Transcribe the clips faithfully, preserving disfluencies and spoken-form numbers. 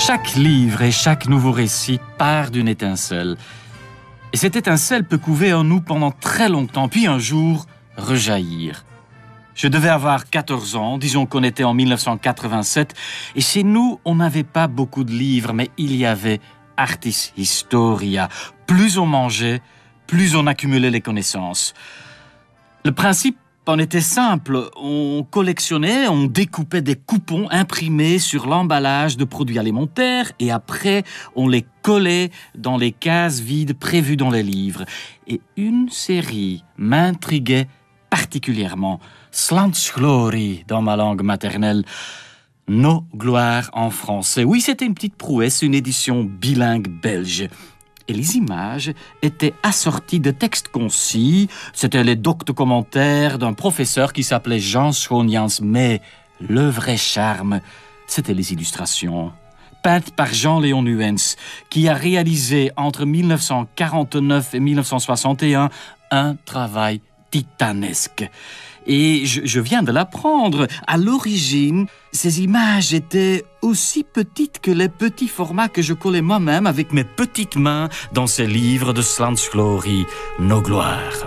Chaque livre et chaque nouveau récit part d'une étincelle. Et cette étincelle peut couver en nous pendant très longtemps, puis un jour rejaillir. Je devais avoir quatorze ans, disons qu'on était en mille neuf cent quatre-vingt-sept, et chez nous, on n'avait pas beaucoup de livres, mais il y avait Artis Historia. Plus on mangeait, plus on accumulait les connaissances. Le principe en était simple, on collectionnait, on découpait des coupons imprimés sur l'emballage de produits alimentaires et après on les collait dans les cases vides prévues dans les livres. Et une série m'intriguait particulièrement, Slandsglori dans ma langue maternelle, Nos gloires en français. Oui, c'était une petite prouesse, une édition bilingue belge. Et les images étaient assorties de textes concis. C'était les docto-commentaires d'un professeur qui s'appelait Jean Schonians. Mais le vrai charme, c'était les illustrations. Peintes par Jean-Léon Nuens, qui a réalisé entre mille neuf cent quarante-neuf et mille neuf cent soixante et un un travail titanesque. Et je, je viens de l'apprendre. À l'origine, ces images étaient aussi petites que les petits formats que je collais moi-même avec mes petites mains dans ces livres de Slandsglori, Nos gloires.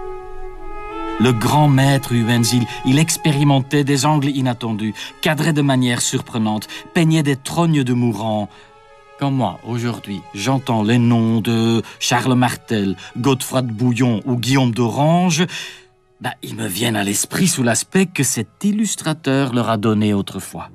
Le grand maître Nuens, il, il expérimentait des angles inattendus, cadrait de manière surprenante, peignait des trognes de mourants. Quand moi, aujourd'hui, j'entends les noms de Charles Martel, Godefroy de Bouillon ou Guillaume d'Orange, bah, ils me viennent à l'esprit sous l'aspect que cet illustrateur leur a donné autrefois.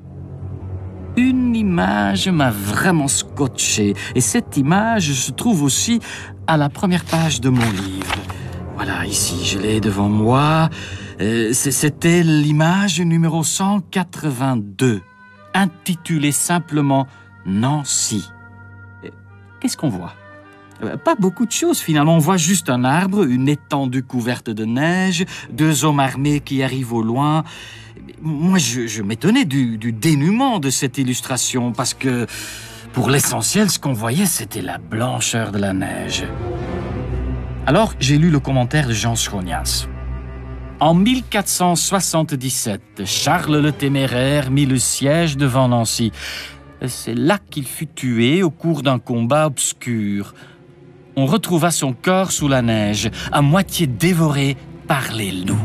Une image m'a vraiment scotché, et cette image se trouve aussi à la première page de mon livre. Voilà, ici, je l'ai devant moi. Euh, C'était l'image numéro cent quatre-vingt-deux, intitulée simplement Nancy. Qu'est-ce qu'on voit ? Pas beaucoup de choses finalement, on voit juste un arbre, une étendue couverte de neige, deux hommes armés qui arrivent au loin. Moi, je, je m'étonnais du, du dénuement de cette illustration parce que, pour l'essentiel, ce qu'on voyait, c'était la blancheur de la neige. Alors, j'ai lu le commentaire de Jean Schonias. En mille quatre cent soixante-dix-sept, Charles le Téméraire mit le siège devant Nancy. C'est là qu'il fut tué au cours d'un combat obscur. On retrouva son corps sous la neige, à moitié dévoré par les loups.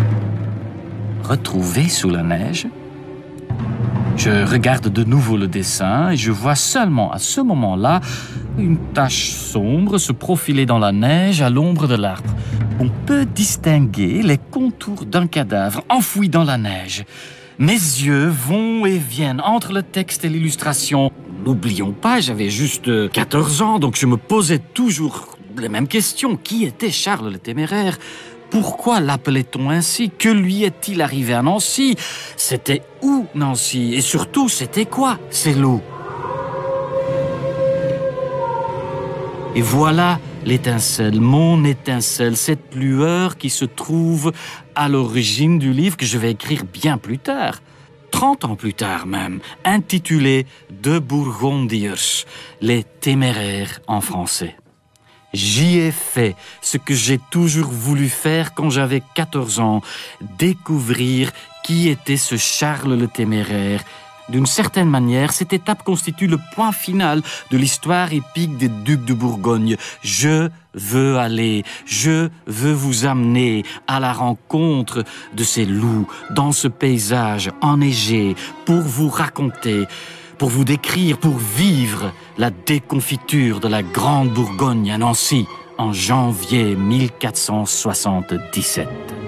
Retrouvé sous la neige ? Je regarde de nouveau le dessin et je vois seulement à ce moment-là une tache sombre se profiler dans la neige à l'ombre de l'arbre. On peut distinguer les contours d'un cadavre enfoui dans la neige. Mes yeux vont et viennent entre le texte et l'illustration. N'oublions pas, j'avais juste quatorze ans, donc je me posais toujours les mêmes questions. Qui était Charles le Téméraire ? Pourquoi l'appelait-on ainsi ? Que lui est-il arrivé à Nancy ? C'était où Nancy ? Et surtout, c'était quoi ces loups ? Et voilà l'étincelle, mon étincelle, cette lueur qui se trouve à l'origine du livre que je vais écrire bien plus tard, trente ans plus tard même, intitulé « De Bourgondiërs », les téméraires en français. J'y ai fait ce que j'ai toujours voulu faire quand j'avais quatorze ans, découvrir qui était ce Charles le Téméraire. D'une certaine manière, cette étape constitue le point final de l'histoire épique des ducs de Bourgogne. Je veux aller, je veux vous amener à la rencontre de ces loups dans ce paysage enneigé pour vous raconter, pour vous décrire, pour vivre la déconfiture de la Grande Bourgogne à Nancy en janvier mille quatre cent soixante-dix-sept.